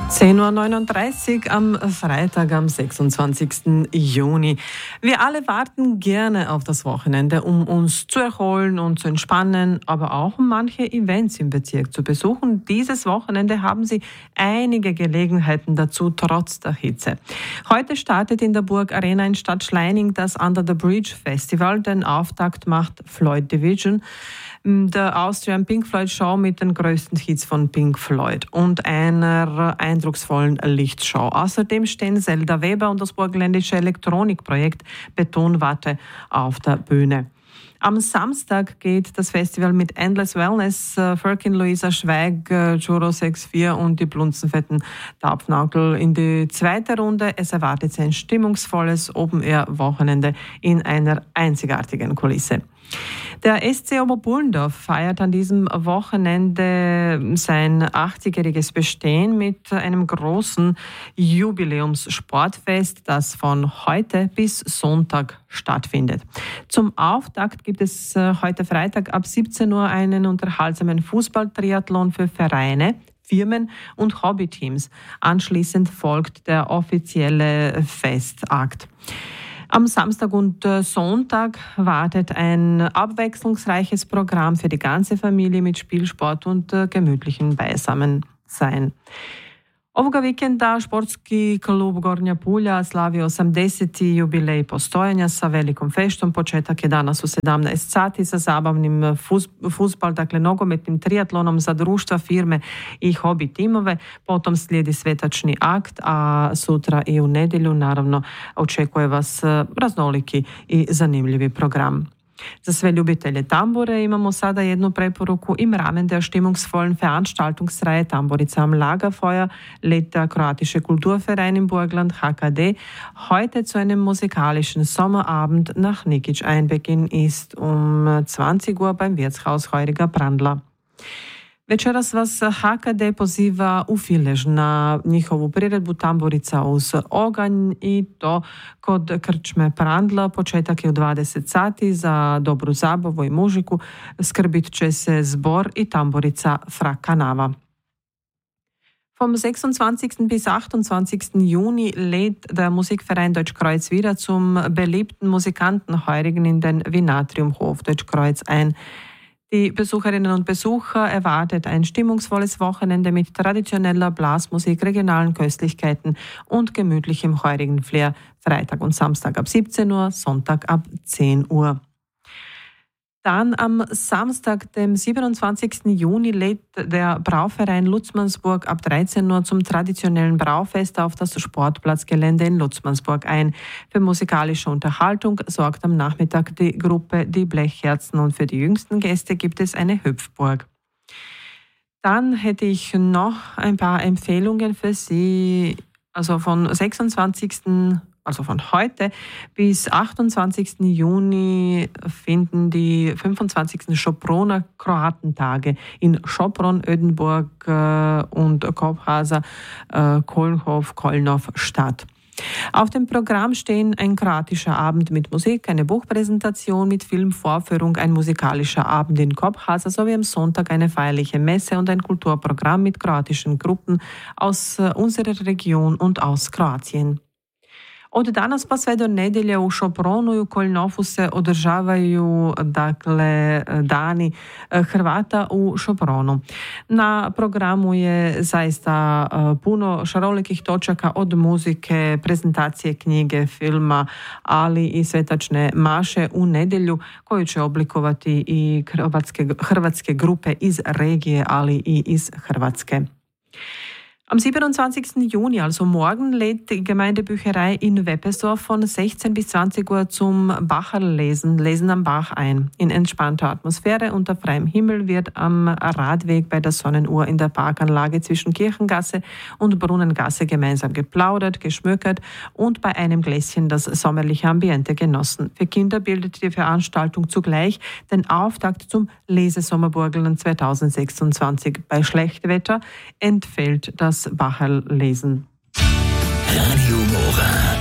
10:39 Uhr am Freitag, am 26. Juni. Wir alle warten gerne auf das Wochenende, um uns zu erholen und zu entspannen, aber auch um manche Events im Bezirk zu besuchen. Dieses Wochenende haben Sie einige Gelegenheiten dazu, trotz der Hitze. Heute startet in der Burg Arena in Stadt Schleining das Under the Bridge Festival. Den Auftakt macht Floyd Division, der Austrian Pink Floyd Show mit den größten Hits von Pink Floyd und einer eindrucksvollen Lichtshow. Außerdem stehen Zelda Weber und das burgenländische Elektronikprojekt Betonwatte auf der Bühne. Am Samstag geht das Festival mit Endless Wellness, Firkin Luisa Schweig, Juro 64 und die Blunzenfetten Taubnagel in die zweite Runde. Es erwartet Sie ein stimmungsvolles Open-Air-Wochenende in einer einzigartigen Kulisse. Der SC Oberbullendorf feiert an diesem Wochenende sein 80-jähriges Bestehen mit einem großen Jubiläumssportfest, das von heute bis Sonntag stattfindet. Zum Auftakt gibt es heute Freitag ab 17 Uhr einen unterhaltsamen Fußball-Triathlon für Vereine, Firmen und Hobbyteams. Anschließend folgt der offizielle Festakt. Am Samstag und Sonntag wartet ein abwechslungsreiches Programm für die ganze Familie mit Spielsport und gemütlichen Beisammensein. Ovoga vikenda športski klub Gornja Pulja slavi 80. jubilej postojanja sa velikom feštom. Početak je danas u 17 sati sa zabavnim fuzbal, dakle nogometnim triatlonom za društva, firme i hobi timove. Potom slijedi svetačni akt, a sutra i u nedjelju naravno očekuje vas raznoliki i zanimljivi program. Za sve ljubitelje tambure imamo sada jednu preporuku. Im Rahmen der stimmungsvollen Veranstaltungsreihe Tamburica am Lagerfeuer lädt der kroatische Kulturverein im Burgland HKD heute zu einem musikalischen Sommerabend nach Nikić. Einbeginn ist 20 Uhr beim Wirtshaus Heuriger Brandla. Večeras vas HKD poziva u Filež na njihovu priredbu Tamburica uz oganj i to kod krčme Prandla. Početak je u 20 sati. Za dobru zabavu i muziku skrbit će se zbor i tamburica Frakanava. Vom 26. bis 28. Juni lädt der Musikverein Deutschkreuz wieder zum beliebten Musikantenheurigen in den Vinatriumhof Deutschkreuz ein. Die Besucherinnen und Besucher erwartet ein stimmungsvolles Wochenende mit traditioneller Blasmusik, regionalen Köstlichkeiten und gemütlichem heurigen Flair. Freitag und Samstag ab 17 Uhr, Sonntag ab 10 Uhr. Dann am Samstag, dem 27. Juni, lädt der Brauverein Lutzmannsburg ab 13 Uhr zum traditionellen Braufest auf das Sportplatzgelände in Lutzmannsburg ein. Für musikalische Unterhaltung sorgt am Nachmittag die Gruppe Die Blechherzen und für die jüngsten Gäste gibt es eine Hüpfburg. Dann hätte ich noch ein paar Empfehlungen für Sie, also von 26. Also von heute bis 28. Juni finden die 25. Sopronner Kroatentage in Sopron, Ödenburg und Kopphasa, Kolnhof, Kolnov statt. Auf dem Programm stehen ein kroatischer Abend mit Musik, eine Buchpräsentation mit Filmvorführung, ein musikalischer Abend in Kopphasa sowie am Sonntag eine feierliche Messe und ein Kulturprogramm mit kroatischen Gruppen aus unserer Region und aus Kroatien. Od danas pa sve do nedjelje u Šopronu i u Koljnofu se održavaju dani Hrvata u Šopronu. Na programu je zaista puno šarolikih točaka od muzike, prezentacije knjige, filma, ali i svetačne maše u nedjelju koju će oblikovati i hrvatske grupe iz regije, ali i iz Hrvatske. Am 27. Juni, also morgen, lädt die Gemeindebücherei in Weppersdorf von 16 bis 20 Uhr zum Bacherlesen am Bach ein. In entspannter Atmosphäre unter freiem Himmel wird am Radweg bei der Sonnenuhr in der Parkanlage zwischen Kirchengasse und Brunnengasse gemeinsam geplaudert, geschmökert und bei einem Gläschen das sommerliche Ambiente genossen. Für Kinder bildet die Veranstaltung zugleich den Auftakt zum Lesesommerburgeln 2026. Bei Schlechtwetter entfällt das Bacherlesen. Radio Mora.